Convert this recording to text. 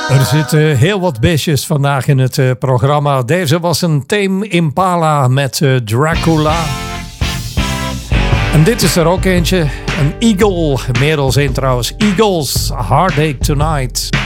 Er zitten heel wat beestjes vandaag in het programma. Deze was een Tame Impala met Dracula. En dit is er ook eentje. Een Eagle. Meer als één trouwens. Eagles, Heartache Tonight.